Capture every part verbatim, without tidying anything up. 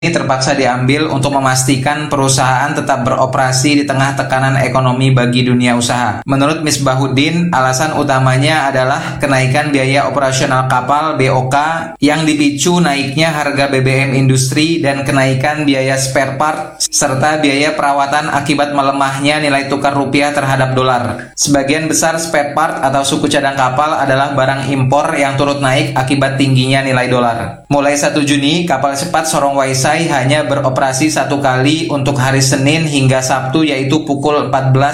ini terpaksa diambil untuk memastikan perusahaan tetap beroperasi di tengah tekanan ekonomi bagi dunia usaha. Menurut Misbahuddin, alasan utamanya adalah kenaikan biaya operasional kapal B O K yang dipicu naiknya harga B B M industri dan kenaikan biaya spare part serta biaya perawatan akibat melemahnya nilai tukar rupiah terhadap dolar. Sebagian besar spare part atau suku cadang kapal adalah barang impor yang turut naik akibat tingginya nilai dolar. Mulai satu Juni, kapal cepat Sorong Waisai hanya beroperasi satu kali untuk hari Senin hingga Sabtu, yaitu pukul empat belas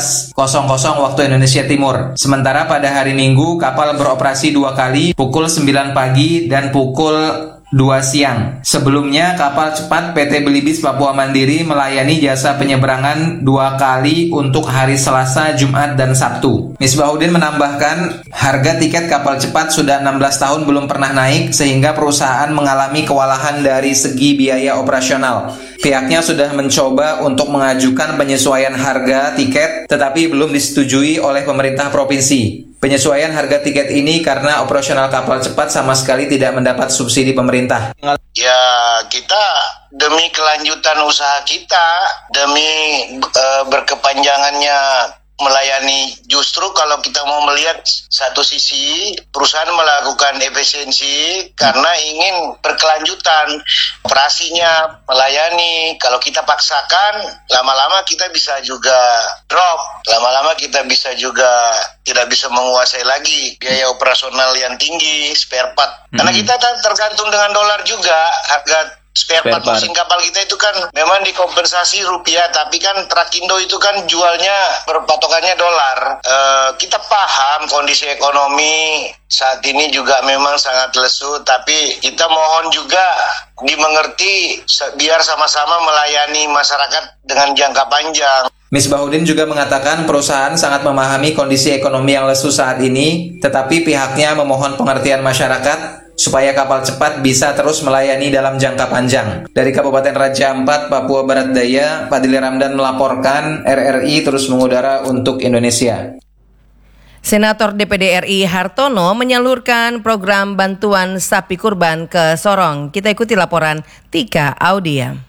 waktu Indonesia Timur. Sementara pada hari Minggu, kapal beroperasi dua kali, pukul sembilan pagi dan pukul dua siang. Sebelumnya, kapal cepat P T Belibis Papua Mandiri melayani jasa penyeberangan dua kali untuk hari Selasa, Jumat, dan Sabtu. Misbahuddin menambahkan, harga tiket kapal cepat sudah enam belas tahun belum pernah naik sehingga perusahaan mengalami kewalahan dari segi biaya operasional. Pihaknya sudah mencoba untuk mengajukan penyesuaian harga tiket tetapi belum disetujui oleh pemerintah provinsi. Penyesuaian harga tiket ini karena operasional kapal cepat sama sekali tidak mendapat subsidi pemerintah. Ya, kita demi kelanjutan usaha kita, demi uh, berkepanjangannya melayani, justru kalau kita mau melihat satu sisi perusahaan melakukan efisiensi karena ingin berkelanjutan operasinya, melayani. Kalau kita paksakan, lama-lama kita bisa juga drop, lama-lama kita bisa juga tidak bisa menguasai lagi biaya operasional yang tinggi, spare part. Hmm. Karena kita tergantung dengan dolar juga, harga spare part mesin kapal kita itu kan memang dikompensasi rupiah, tapi kan Trakindo itu kan jualnya berpatokannya dolar. E, kita paham kondisi ekonomi saat ini juga memang sangat lesu, tapi kita mohon juga dimengerti biar sama-sama melayani masyarakat dengan jangka panjang. Misbahuddin juga mengatakan perusahaan sangat memahami kondisi ekonomi yang lesu saat ini, tetapi pihaknya memohon pengertian masyarakat supaya kapal cepat bisa terus melayani dalam jangka panjang. Dari Kabupaten Raja Ampat, Papua Barat Daya, Fadil Ramdan melaporkan, R R I terus mengudara untuk Indonesia. Senator D P D R I Hartono menyalurkan program bantuan sapi kurban ke Sorong. Kita ikuti laporan Tika Audia.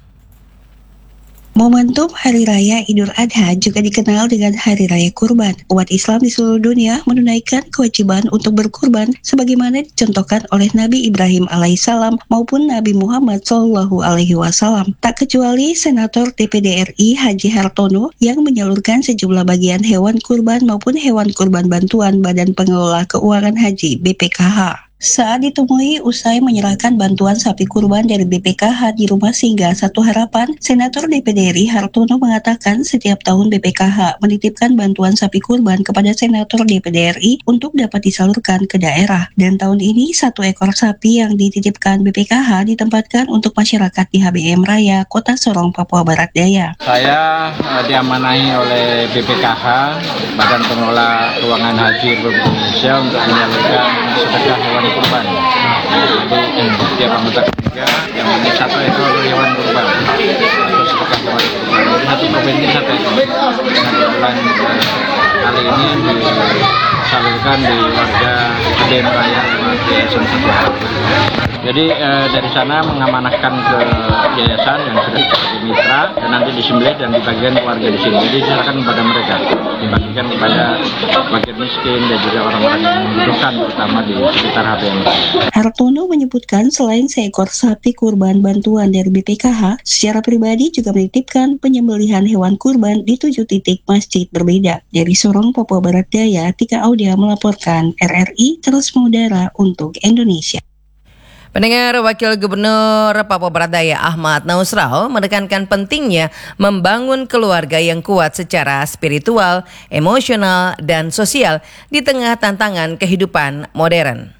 Momentum Hari Raya Idul Adha juga dikenal dengan Hari Raya Kurban. Umat Islam di seluruh dunia menunaikan kewajiban untuk berkurban sebagaimana dicontohkan oleh Nabi Ibrahim alaihissalam maupun Nabi Muhammad shallallahu alaihi wasallam. Tak kecuali Senator D P D R I Haji Hartono yang menyalurkan sejumlah bagian hewan kurban maupun hewan kurban bantuan Badan Pengelola Keuangan Haji B P K H. Saat ditemui usai menyerahkan bantuan sapi kurban dari B P K H di Rumah Singgah Satu Harapan, Senator D P D R I Hartono mengatakan setiap tahun B P K H menitipkan bantuan sapi kurban kepada Senator D P D R I untuk dapat disalurkan ke daerah. Dan tahun ini satu ekor sapi yang dititipkan B P K H ditempatkan untuk masyarakat di H B M Raya, Kota Sorong, Papua Barat Daya. Saya uh, diamanahi oleh B P K H, Badan Pengelola Keuangan Haji Republik Indonesia, untuk menyalurkan sedekah hewan kurban. Jadi setiap anggota keluarga yang memiliki satu ekor hewan kurban atau sedekah hewan kurban. Jadi satu provinsi satu ekor. Nah, kebetulan kali ini disalurkan di warga H B M Raya Yayasan Satu Harapan. Jadi eh, dari sana mengamanahkan ke yayasan yang sudah sebagai mitra dan nanti disembelih dan dibagikan keluarga di sini. Jadi silakan kepada mereka, dibagikan kepada fakir miskin dan juga orang-orang yang membutuhkan, terutama di sekitar H B M. Hartono menyebutkan selain seekor sapi kurban bantuan dari B P K H, secara pribadi juga menitipkan penyembelihan hewan kurban di tujuh titik masjid berbeda. Dari Sorong, Papua Barat Daya, Tika Audia melaporkan, R R I terus mengudara untuk Indonesia. Pendengar, Wakil Gubernur Papua Barat Daya Ahmad Nausrao menekankan pentingnya membangun keluarga yang kuat secara spiritual, emosional, dan sosial di tengah tantangan kehidupan modern.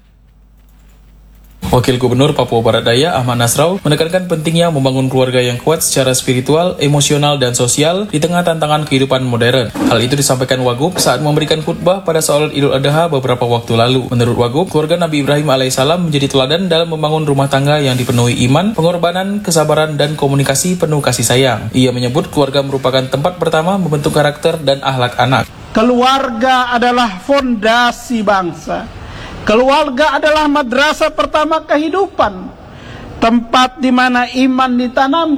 Wakil Gubernur Papua Barat Daya Ahmad Nasrau menekankan pentingnya membangun keluarga yang kuat secara spiritual, emosional, dan sosial di tengah tantangan kehidupan modern. Hal itu disampaikan Wagub saat memberikan khutbah pada salat Idul Adha beberapa waktu lalu. Menurut Wagub, keluarga Nabi Ibrahim alaihissalam menjadi teladan dalam membangun rumah tangga yang dipenuhi iman, pengorbanan, kesabaran, dan komunikasi penuh kasih sayang. Ia menyebut keluarga merupakan tempat pertama membentuk karakter dan akhlak anak. Keluarga adalah fondasi bangsa. Keluarga adalah madrasah pertama kehidupan. tempat di mana iman ditanam.